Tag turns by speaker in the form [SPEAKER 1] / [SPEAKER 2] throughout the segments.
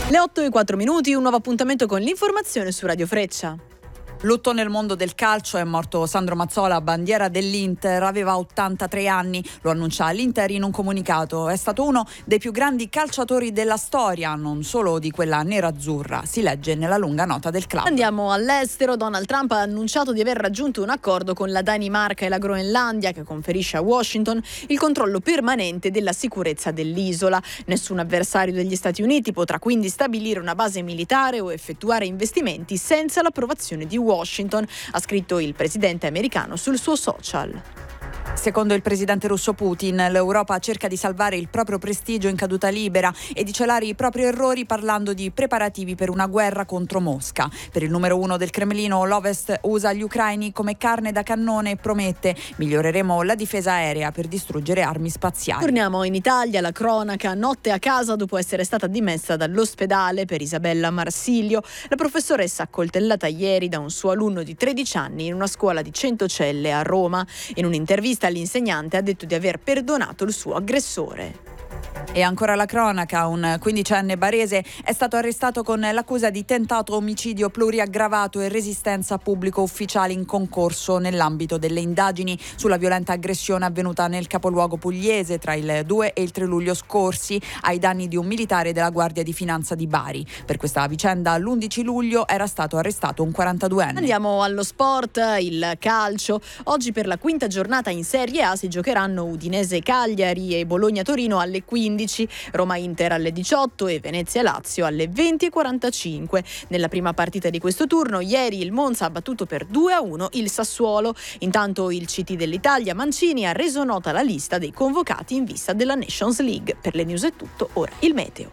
[SPEAKER 1] Le 8:04, un nuovo appuntamento con l'informazione su Radio Freccia.
[SPEAKER 2] Lutto nel mondo del calcio, è morto Sandro Mazzola, bandiera dell'Inter, aveva 83 anni, lo annuncia l'Inter in un comunicato. È stato uno dei più grandi calciatori della storia, non solo di quella nerazzurra, si legge nella lunga nota del club.
[SPEAKER 1] Andiamo all'estero. Donald Trump ha annunciato di aver raggiunto un accordo con la Danimarca e la Groenlandia che conferisce a Washington il controllo permanente della sicurezza dell'isola. Nessun avversario degli Stati Uniti potrà quindi stabilire una base militare o effettuare investimenti senza l'approvazione di Washington, ha scritto il presidente americano sul suo social.
[SPEAKER 2] Secondo il presidente russo Putin, l'Europa cerca di salvare il proprio prestigio in caduta libera e di celare i propri errori parlando di preparativi per una guerra contro Mosca. Per il numero uno del Cremlino, l'Ovest usa gli ucraini come carne da cannone e promette: miglioreremo la difesa aerea per distruggere armi spaziali.
[SPEAKER 1] Torniamo in Italia, la cronaca, notte a casa dopo essere stata dimessa dall'ospedale per Isabella Marsilio. La professoressa accoltellata ieri da un suo alunno di 13 anni in una scuola di Centocelle a Roma. In un'intervista l'insegnante ha detto di aver perdonato il suo aggressore.
[SPEAKER 2] E ancora la cronaca, un 15enne barese è stato arrestato con l'accusa di tentato omicidio pluriaggravato e resistenza a pubblico ufficiale in concorso nell'ambito delle indagini sulla violenta aggressione avvenuta nel capoluogo pugliese tra il 2 e il 3 luglio scorsi ai danni di un militare della Guardia di Finanza di Bari. Per questa vicenda l'11 luglio era stato arrestato un 42enne.
[SPEAKER 1] Andiamo allo sport, il calcio. Oggi per la quinta giornata in Serie A si giocheranno Udinese-Cagliari e Bologna-Torino alle 15, Roma-Inter alle 18 e Venezia-Lazio alle 20:45. Nella prima partita di questo turno, ieri il Monza ha battuto per 2-1 il Sassuolo. Intanto il CT dell'Italia, Mancini, ha reso nota la lista dei convocati in vista della Nations League. Per le news è tutto, ora il meteo.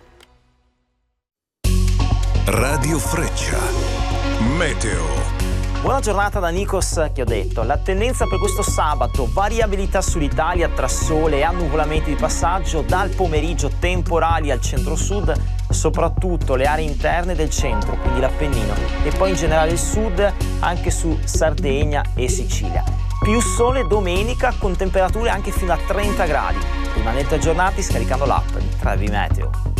[SPEAKER 3] Radio Freccia. Meteo.
[SPEAKER 4] Buona giornata da Nikos Chiodetto. La tendenza per questo sabato: variabilità sull'Italia tra sole e annuvolamenti di passaggio, dal pomeriggio temporali al centro-sud, soprattutto le aree interne del centro, quindi l'Appennino, e poi in generale il sud, anche su Sardegna e Sicilia. Più sole domenica con temperature anche fino a 30 gradi. Rimanete aggiornati scaricando l'app di Travi Meteo.